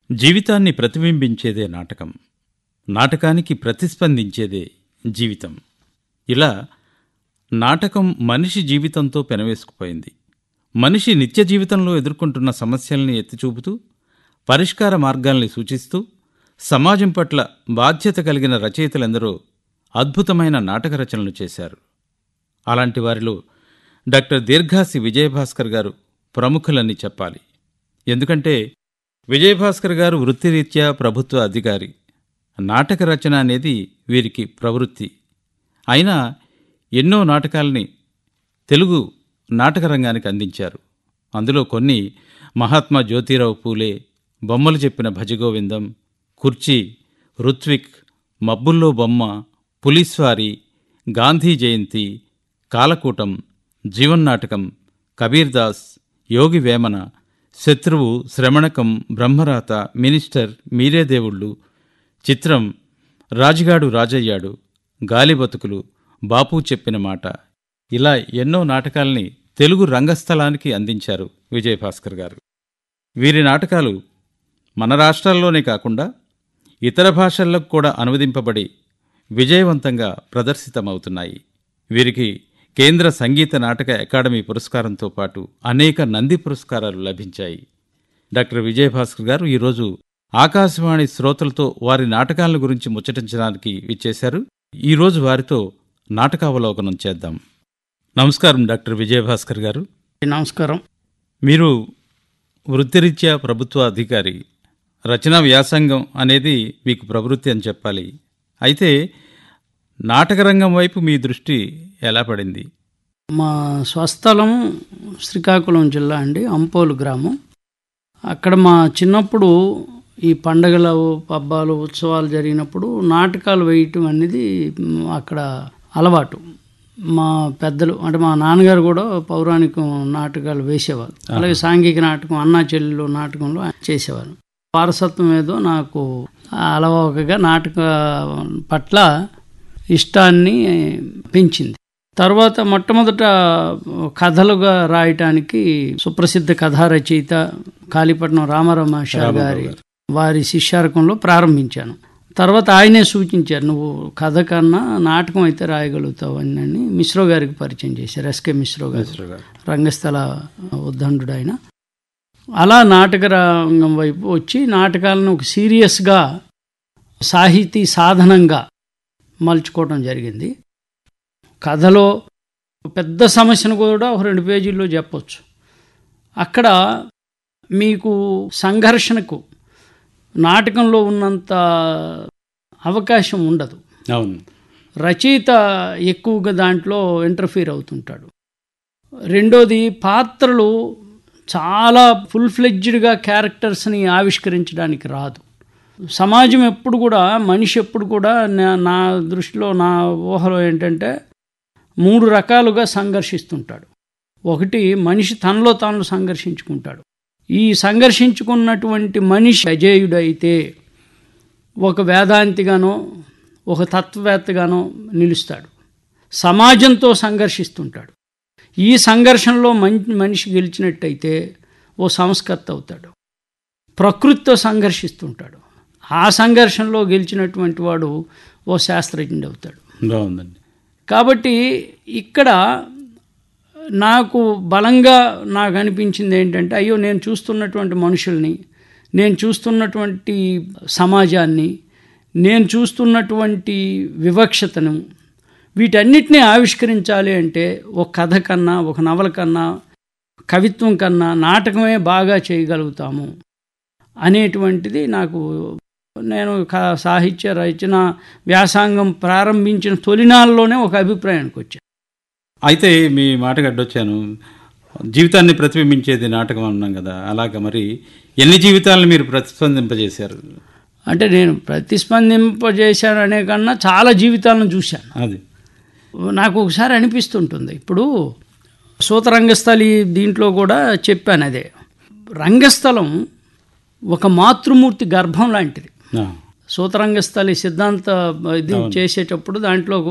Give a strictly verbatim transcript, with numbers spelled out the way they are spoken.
జీవితాన్ని ప్రతిబింబించేదే నాటకం, నాటకానికి ప్రతిస్పందించేదే జీవితం. ఇలా నాటకం మనిషి జీవితంతో పెనవేసుకుపోయింది. మనిషి నిత్య జీవితంలో ఎదుర్కొంటున్న సమస్యల్ని ఎత్తిచూపుతూ, పరిష్కార మార్గాల్ని సూచిస్తూ, సమాజం పట్ల బాధ్యత కలిగిన రచయితలెందరో అద్భుతమైన నాటక రచనలు చేశారు. అలాంటి వారిలో డాక్టర్ దీర్ఘాసి విజయభాస్కర్ గారు ప్రముఖులని చెప్పాలి. ఎందుకంటే విజయభాస్కర్ గారు వృత్తిరీత్యా ప్రభుత్వ అధికారి. నాటక రచన అనేది వీరికి ప్రవృత్తి. అయినా ఎన్నో నాటకాల్ని తెలుగు నాటక రంగానికి అందించారు. అందులో కొన్ని మహాత్మా జ్యోతిరావు పూలే, బొమ్మలు చెప్పిన భజగోవిందం, కుర్చీ, ఋత్విక్, మబ్బుల్లో బొమ్మ, పులిస్వారి, గాంధీ జయంతి, కాలకూటం, జీవన్నాటకం, కబీర్దాస్, యోగి వేమన, శత్రువు, శ్రమణకం, బ్రహ్మరాత, మినిస్టర్, మీరే దేవుళ్ళు, చిత్రం, రాజుగాడు రాజయ్యాడు, గాలిబతుకులు, బాపు చెప్పిన మాట, ఇలా ఎన్నో నాటకాల్ని తెలుగు రంగస్థలానికి అందించారు విజయభాస్కర్ గారు. వీరి నాటకాలు మన రాష్ట్రాల్లోనే కాకుండా ఇతర భాషల్లోకి కూడా అనువదింపబడి విజయవంతంగా ప్రదర్శితమవుతున్నాయి. వీరికి కేంద్ర సంగీత నాటక అకాడమీ పురస్కారంతో పాటు అనేక నంది పురస్కారాలు లభించాయి. డాక్టర్ విజయభాస్కర్ గారు ఈరోజు ఆకాశవాణి శ్రోతలతో వారి నాటకాల గురించి ముచ్చటించడానికి విచ్చేశారు. ఈరోజు వారితో నాటకావలోకనం చేద్దాం. నమస్కారం డాక్టర్ విజయభాస్కర్ గారు. నమస్కారం. మీరు వృత్తిరీత్యా ప్రభుత్వ అధికారి. రచనా వ్యాసంగం అనేది మీకు ప్రవృత్తి అని చెప్పాలి. అయితే నాటకరంగం వైపు మీ దృష్టి ఎలా పడింది? మా స్వస్థలం శ్రీకాకుళం జిల్లా అండి, అంపోలు గ్రామం. అక్కడ మా చిన్నప్పుడు ఈ పండగలు, పబ్బాలు, ఉత్సవాలు జరిగినప్పుడు నాటకాలు వేయటం అనేది అక్కడ అలవాటు. మా పెద్దలు అంటే మా నాన్నగారు కూడా పౌరాణిక నాటకాలు వేసేవారు. అలాగే సాంఘిక నాటకం, అన్నా చెల్లెలు నాటకంలో చేసేవారు. వారసత్వం ఏదో నాకు అలవాకగా నాటక పట్ల ఇష్టాన్ని పెంచింది. తర్వాత మొట్టమొదట కథలుగా రాయటానికి సుప్రసిద్ధ కథా రచయిత కాళీపట్నం రామారావు మాస్టర్ గారి వారి శిష్యారకంలో ప్రారంభించాను. తర్వాత ఆయనే సూచించారు, నువ్వు కథ కన్నా నాటకం అయితే రాయగలుగుతావు అని మిశ్రో గారికి పరిచయం చేశారు. ఎస్కే మిశ్రో గారు, రంగస్థల ఉద్దండు ఆయన. అలా నాటక రంగం వైపు వచ్చి నాటకాలను ఒక సీరియస్గా సాహితీ సాధనంగా మలుచుకోవడం జరిగింది. కథలో పెద్ద సమస్యను కూడా ఒక రెండు పేజీల్లో చెప్పొచ్చు. అక్కడ మీకు సంఘర్షణకు నాటకంలో ఉన్నంత అవకాశం ఉండదు. అవును. రచయిత ఎక్కువగా దాంట్లో ఇంటర్ఫీర్ అవుతుంటాడు. రెండోది, పాత్రలు చాలా ఫుల్ ఫ్లెడ్జ్డ్గా క్యారెక్టర్స్ని ఆవిష్కరించడానికి రాదు. సమాజం ఎప్పుడు కూడా, మనిషి ఎప్పుడు కూడా నా దృష్టిలో, నా ఊహలో ఏంటంటే మూడు రకాలుగా సంఘర్షిస్తుంటాడు. ఒకటి, మనిషి తనలో తాను సంఘర్షించుకుంటాడు. ఈ సంఘర్షించుకున్నటువంటి మనిషి అజేయుడైతే ఒక వేదాంతిగానో ఒక తత్వవేత్తగానో నిలుస్తాడు. సమాజంతో సంఘర్షిస్తుంటాడు. ఈ సంఘర్షణలో మనిషి గెలిచినట్టయితే ఓ సంస్కర్త అవుతాడు. ప్రకృతితో సంఘర్షిస్తుంటాడు. ఆ సంఘర్షణలో గెలిచినటువంటి వాడు ఓ శాస్త్రజ్ఞుడు అవుతాడు. బాగుందండి. కాబట్టి ఇక్కడ నాకు బలంగా నాకు అనిపించింది ఏంటంటే, అయ్యో నేను చూస్తున్నటువంటి మనుషుల్ని, నేను చూస్తున్నటువంటి సమాజాన్ని, నేను చూస్తున్నటువంటి వివక్షతను, వీటన్నిటినీ ఆవిష్కరించాలి అంటే ఒక కథ కన్నా, ఒక నవల కన్నా, కవిత్వం కన్నా నాటకమే బాగా చేయగలుగుతాము అనేటువంటిది నాకు, నేను సాహిత్య రచన వ్యాసంగం ప్రారంభించిన తొలినాళ్ళలోనే ఒక అభిప్రాయానికి వచ్చాను. అయితే మీ మాట గడ్డొచ్చాను, జీవితాన్ని ప్రతిబింబించేది నాటకం అన్నాం కదా, అలాగ మరి ఎన్ని జీవితాలను మీరు ప్రతిస్పందింపజేశారు? అంటే నేను ప్రతిస్పందింపజేశాను అనే కన్నా చాలా జీవితాలను చూశాను. అది నాకు ఒకసారి అనిపిస్తుంటుంది. ఇప్పుడు సూతరంగస్థలి దీంట్లో కూడా చెప్పాను అదే. రంగస్థలం ఒక మాతృమూర్తి గర్భం లాంటిది. సూతరంగస్థలి సిద్ధాంత ఇది చేసేటప్పుడు దాంట్లో